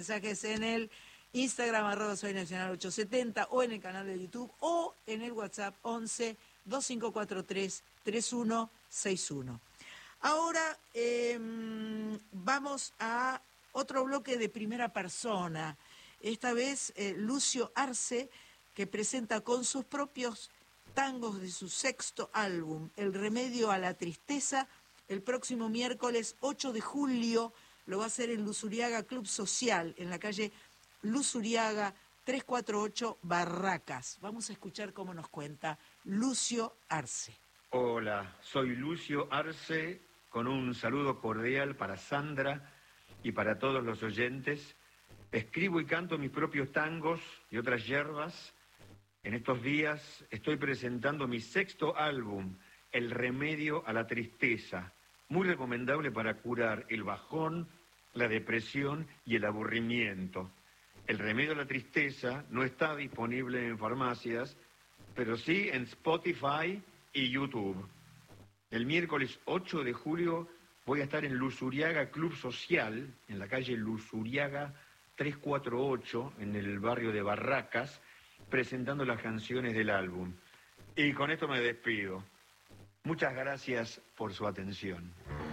mensajes en el Instagram, @soynacional870, o en el canal de YouTube, o en el WhatsApp 11 2543 3161. Ahora vamos a otro bloque de primera persona. Esta vez Lucio Arce, que presenta con sus propios tangos de su sexto álbum, El Remedio a la Tristeza, el próximo miércoles 8 de julio. Lo va a hacer en Luzuriaga Club Social, en la calle Luzuriaga 348 Barracas. Vamos a escuchar cómo nos cuenta Lucio Arce. Hola, soy Lucio Arce, con un saludo cordial para Sandra y para todos los oyentes. Escribo y canto mis propios tangos y otras yerbas. En estos días estoy presentando mi sexto álbum, El Remedio a la Tristeza, muy recomendable para curar el bajón, la depresión y el aburrimiento. El Remedio a la Tristeza no está disponible en farmacias, pero sí en Spotify y YouTube. El miércoles 8 de julio voy a estar en Luzuriaga Club Social, en la calle Luzuriaga 348, en el barrio de Barracas, presentando las canciones del álbum. Y con esto me despido. Muchas gracias por su atención.